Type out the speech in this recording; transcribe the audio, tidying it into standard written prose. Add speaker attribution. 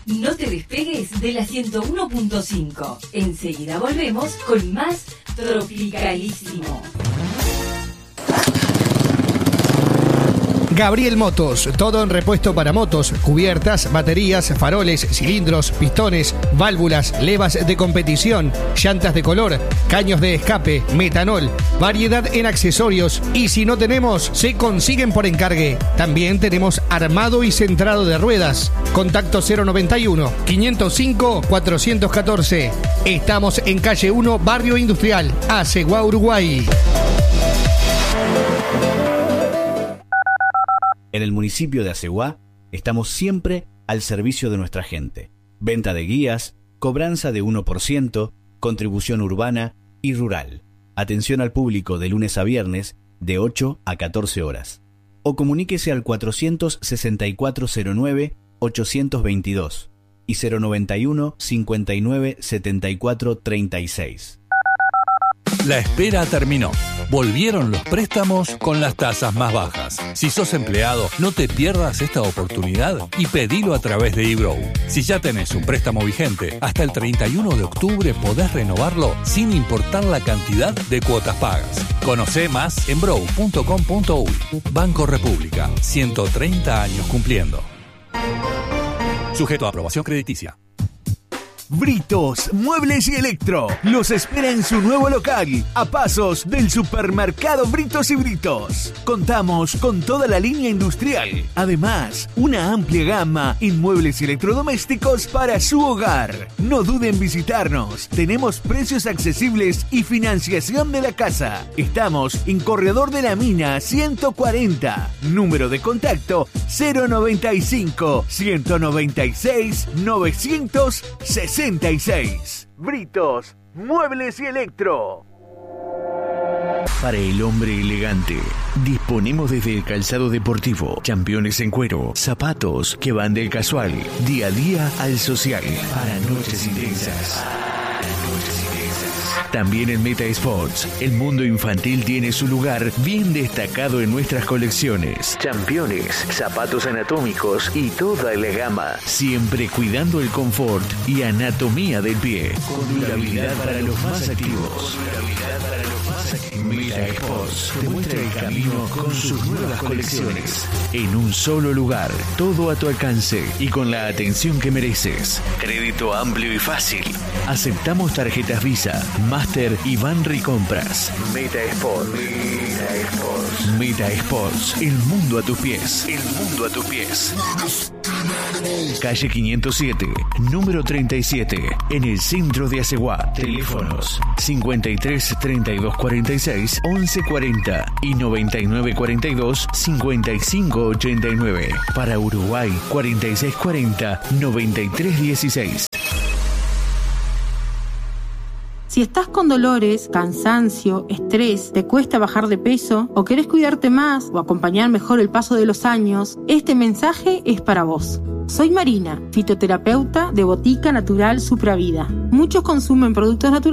Speaker 1: No te despegues de la 101.5. Enseguida volvemos con más Tropicalísimo.
Speaker 2: Gabriel Motos, todo en repuesto para motos, cubiertas, baterías, faroles, cilindros, pistones, válvulas, levas de competición, llantas de color, caños de escape, metanol, variedad en accesorios y si no tenemos, se consiguen por encargue. También tenemos armado y centrado de ruedas. Contacto 091 505 414. Estamos en calle 1, Barrio Industrial, Aceguá, Uruguay.
Speaker 3: En el municipio de Aceguá estamos siempre al servicio de nuestra gente. Venta de guías, cobranza de 1%, contribución urbana y rural. Atención al público de lunes a viernes de 8 a 14 horas. O comuníquese al 46409-822 y 091 59 74 36.
Speaker 4: La espera terminó. Volvieron los préstamos con las tasas más bajas. Si sos empleado, no te pierdas esta oportunidad y pedilo a través de eBrow. Si ya tenés un préstamo vigente, hasta el 31 de octubre podés renovarlo sin importar la cantidad de cuotas pagas. Conocé más en brow.com.uy. Banco República, 130 años cumpliendo. Sujeto a aprobación crediticia.
Speaker 5: Britos, Muebles y Electro los espera en su nuevo local, a pasos del supermercado Britos y Britos. Contamos con toda la línea industrial, además una amplia gama en muebles y electrodomésticos para su hogar. No duden en visitarnos, tenemos precios accesibles y financiación de la casa. Estamos en Corredor de la Mina 140, número de contacto 095 196 966. Britos, Muebles y Electro.
Speaker 6: Para el hombre elegante, disponemos desde el calzado deportivo, championes en cuero, zapatos que van del casual, día a día al social, para noches intensas. También en Meta Sports, el mundo infantil tiene su lugar bien destacado en nuestras colecciones. Championes, zapatos anatómicos y toda la gama, siempre cuidando el confort y anatomía del pie. Con durabilidad para los más activos. Meta Sports te muestra el camino con sus nuevas colecciones. En un solo lugar, todo a tu alcance y con la atención que mereces. Crédito amplio y fácil. Aceptamos tarjetas Visa, Master y Banri Compras. Meta Sports. Meta Sports. Meta Sports. El mundo a tus pies. El mundo a tus pies. Calle 507, número 37, en el centro de Aceguá. Teléfonos 53 32 46 11 40 y 99 42 55 89. Para Uruguay 46 40 93 16.
Speaker 7: Si estás con dolores, cansancio, estrés, te cuesta bajar de peso o querés cuidarte más o acompañar mejor el paso de los años, este mensaje es para vos. Soy Marina, fitoterapeuta de Botica Natural Supravida. Muchos consumen productos naturales